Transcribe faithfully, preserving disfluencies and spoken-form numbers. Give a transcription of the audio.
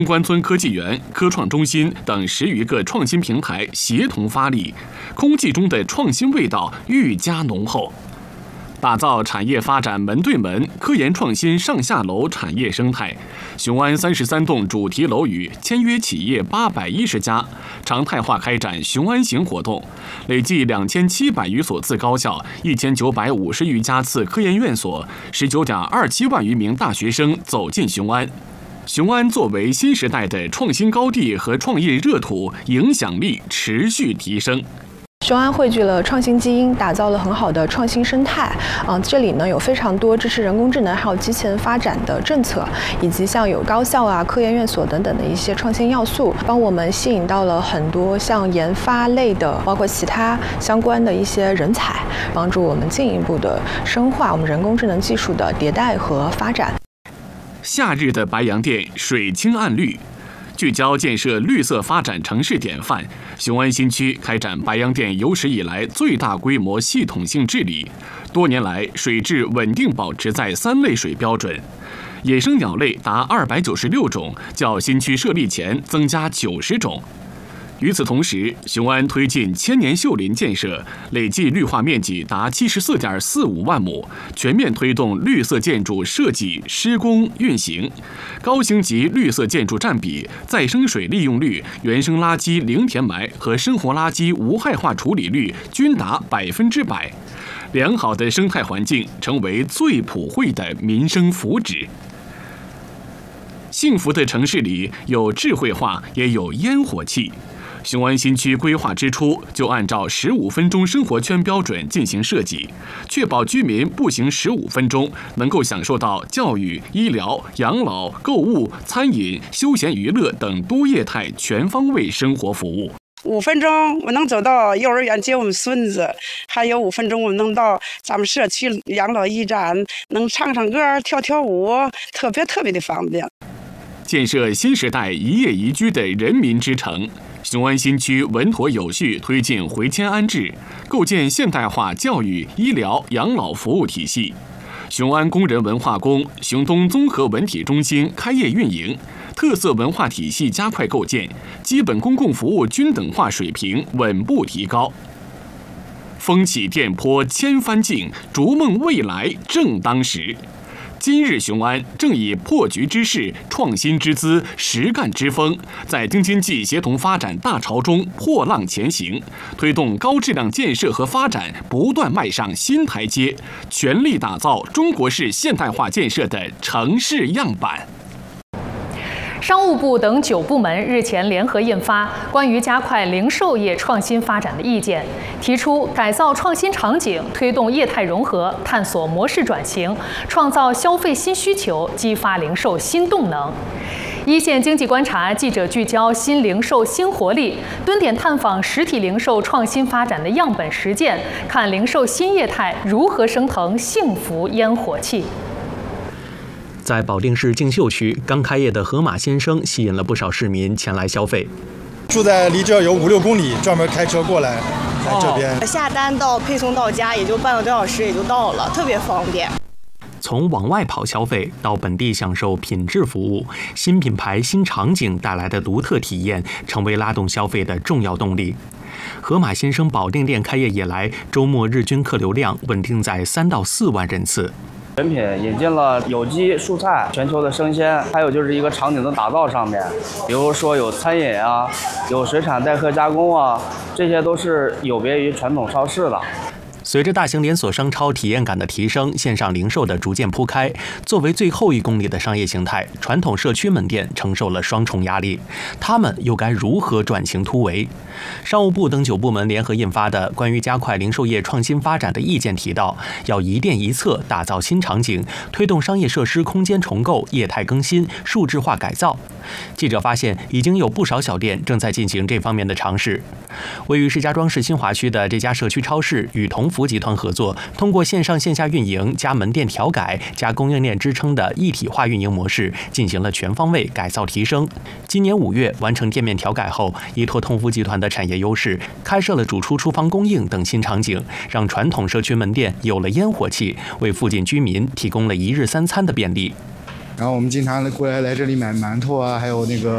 关村科技园、科创中心等十余个创新平台协同发力，空气中的创新味道愈加浓厚。打造产业发展门对门、科研创新上下楼产业生态。雄安三十三栋主题楼宇签约企业八百一十家，常态化开展雄安行活动，累计两千七百余所次高校、一千九百五十余家次科研院所、十九点二七万余名大学生走进雄安。雄安作为新时代的创新高地和创业热土，影响力持续提升。 雄安汇聚了创新基因，打造了很好的创新生态。啊、呃，这里呢有非常多支持人工智能还有机器人发展的政策，以及像有高校啊、科研院所等等的一些创新要素，帮我们吸引到了很多像研发类的，包括其他相关的一些人才，帮助我们进一步的深化我们人工智能技术的迭代和发展。 夏日的白洋淀水清岸绿。聚焦建设绿色发展城市典范，雄安新区开展白洋淀有史以来最大规模系统性治理，多年来水质稳定保持在三类水标准，野生鸟类达二百九十六种，较新区设立前增加九十种。与此同时，雄安推进千年秀林建设，累计绿化面积达七十四点四五万亩，全面推动绿色建筑设计、施工、运行，高星级绿色建筑占比、再生水利用率、原生垃圾零填埋和生活垃圾无害化处理率均达百分之百。良好的生态环境成为最普惠的民生福祉。幸福的城市里有智慧化，也有烟火气。雄安新区规划之初就按照十五分钟生活圈标准进行设计，确保居民步行十五分钟能够享受到教育、医疗、养老、购物、餐饮、休闲娱乐等多业态全方位生活服务。 五分钟我能走到幼儿园接我们孙子，还有五分钟我能到咱们社区养老驿站，能唱唱歌、跳跳舞，特别特别的方便。 建设新时代一夜宜居的人民之城。雄安新区稳妥有序推进回迁安置，构建现代化教育、医疗、养老服务体系。雄安工人文化宫、雄东综合文体中心开业运营，特色文化体系加快构建，基本公共服务均等化水平稳步提高。风起电波千帆竞，逐梦未来正当时。今日雄安正以破局之势、创新之姿、实干之风，在京津冀协同发展大潮中破浪前行，推动高质量建设和发展不断迈上新台阶，全力打造中国式现代化建设的城市样板。 商务部等九部门日前联合印发《关于加快零售业创新发展的意见》，提出改造创新场景，推动业态融合，探索模式转型，创造消费新需求，激发零售新动能。一线经济观察记者聚焦新零售新活力，蹲点探访实体零售创新发展的样本实践，看零售新业态如何升腾幸福烟火气。 在保定市静秀区，刚开业的河马先生吸引了不少市民前来消费。 住在离这儿有五六公里，专门开车过来来这边。 哦、下单到配送到家也就半个多小时也就到了，特别方便。 从往外跑消费到本地享受品质服务，新品牌、新场景带来的独特体验，成为拉动消费的重要动力。河马先生保定店开业以来，周末日均客流量稳定在三到四万人次。 产品引进了有机蔬菜、全球的生鲜，还有就是一个场景的打造上面，比如说有餐饮啊，有水产待客加工啊，这些都是有别于传统超市的。 随着大型连锁商超体验感的提升，线上零售的逐渐铺开，作为最后一公里的商业形态，传统社区门店承受了双重压力，他们又该如何转型突围？商务部等九部门联合印发的《关于加快零售业创新发展的意见》提到，要一店一策打造新场景，推动商业设施空间重构、业态更新、数字化改造。记者发现，已经有不少小店正在进行这方面的尝试。位于石家庄市新华区的这家社区超市与同福集团合作，通过线上线下运营加门店调改加供应链支撑的一体化运营模式，进行了全方位改造提升。今年五月完成店面调改后，依托同福集团的产业优势，开设了主厨厨房供应等新场景，让传统社区门店有了烟火气，为附近居民提供了一日三餐的便利。 然后我们经常过来来这里买馒头啊，还有那个